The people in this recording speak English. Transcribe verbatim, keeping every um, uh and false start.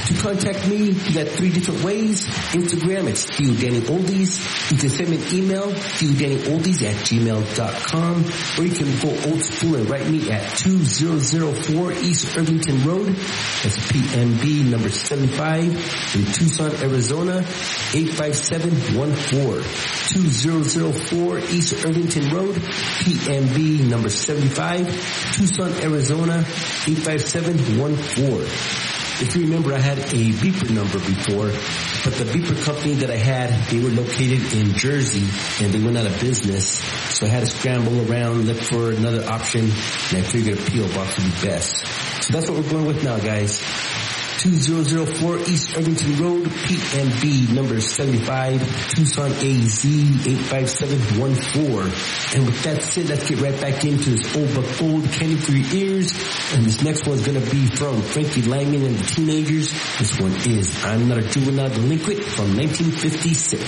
To contact me, you got three different ways. Instagram, it's Theo Danny Oldies. You can send me an email, theo danny oldies at gmail dot com, or you can go old school and write me at two thousand four East Irvington Road. That's P M B number seventy-five in Tucson, Arizona, eight five seven one four. two thousand four East Irvington Road, P M B number seventy-five, Tucson, Arizona, eight five seven one four. If you remember, I had a beeper number before, but the beeper company that I had, they were located in Jersey, and they went out of business. So I had to scramble around, look for another option, and I figured a P O box would be best. So that's what we're going with now, guys. two thousand four East Irvington Road, P M B number seventy-five, Tucson, A Z, eight five seven one four. And with that said, let's get right back into this old but gold candy for your ears. And this next one's going to be from Frankie Lyman and the Teenagers. This one is I'm Not a Juvenile Delinquent from nineteen fifty-six.